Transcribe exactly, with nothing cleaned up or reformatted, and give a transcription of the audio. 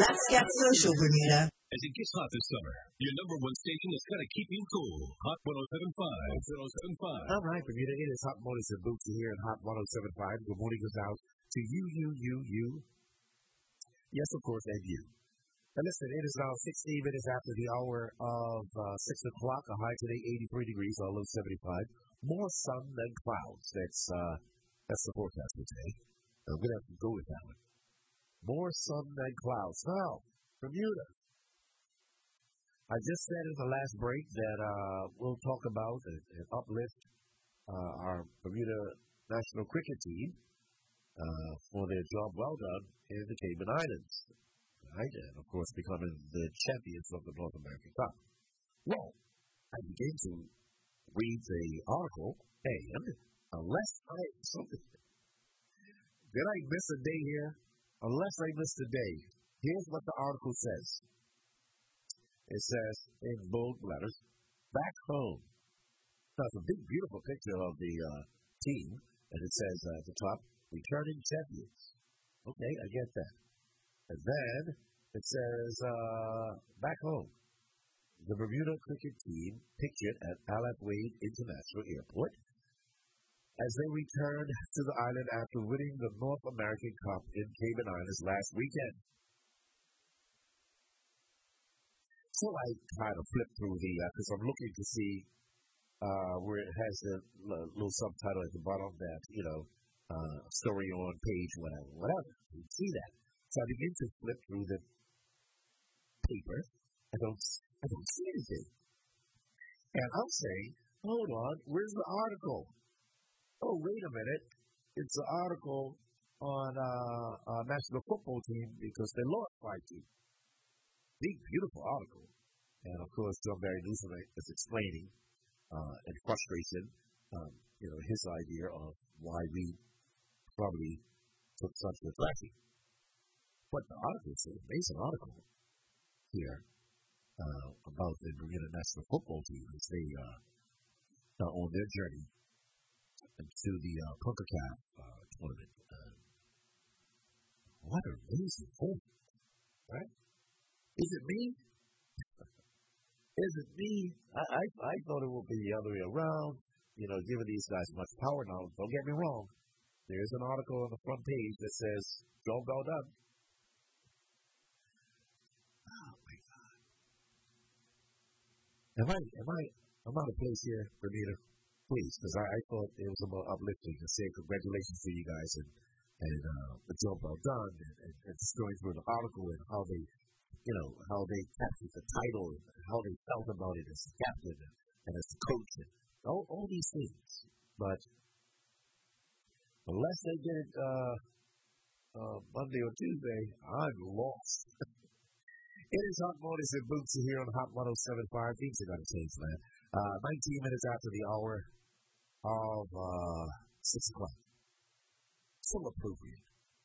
Let's get social, Bermuda. As it gets hot this summer, your number one station is going to keep you cool. Hot one oh seven point five. one oh seven point five. All right, Bermuda. It is Hot Motors and Bootsy here in Hot one oh seven point five. Good morning goes out to you, you, you, you. Yes, of course, and you. Now listen, it is now sixteen minutes after the hour of uh, six o'clock. A high today, eighty-three degrees, all of seventy-five. More sun than clouds. That's uh, that's the forecast for today. I'm going to have to go with that one. More sun than clouds. Now, Bermuda. I just said in the last break that uh, we'll talk about and, and uplift uh, our Bermuda national cricket team uh, for their job well done in the Cayman Islands. Right? And, of course, becoming the champions of the North American Cup. Well, I began to read the article, and unless I something, did I miss a day here? Unless I missed a day, here's what the article says. It says in bold letters, back home. That's a big, beautiful picture of the uh, team, and it says uh, at the top, returning champions. Okay, I get that. And then it says, uh, back home, the Bermuda cricket team pictured at Alap Wade International Airport as they returned to the island after winning the North American Cup in Cayman Islands last weekend. So I kind of flipped through the, because uh, I'm looking to see uh, where it has the l- little subtitle at the bottom that, you know, uh, story on page, whatever, whatever. You see that. So I begin to flip through the paper. I don't, I don't see anything. And I'm saying, hold on, where's the article? Oh, wait a minute. It's an article on uh, a national football team because they lost five two. Big, beautiful article. And, of course, John Barry Newsom is explaining uh, in frustration, um, you know, his idea of why we probably took such a tracking. What the article says, amazing article here uh, about the Bermuda national football team as they uh, are on their journey to the uh, CONCACAF uh, tournament. Uh, what an amazing form, right? Is it me? Is it me? I, I I thought it would be the other way around, you know, giving these guys much power. Now, don't get me wrong. There's an article on the front page that says, job well done. Oh, my God. Am I, am I, I'm out of place here, Bermuda? Please, because I, I thought it was about uplifting and saying congratulations to you guys and, and uh, the job well done and, and, and just going through the article and how they, you know, how they captured the title and how they felt about it as captain and, and as coach and all, all these things. But unless they get it uh, uh, Monday or Tuesday, I'm lost. It is Hot Mornings and Bootsy here on Hot one oh seven point five. Things are going to change, man. Uh, nineteen minutes after the hour of uh, six o'clock. So appropriate.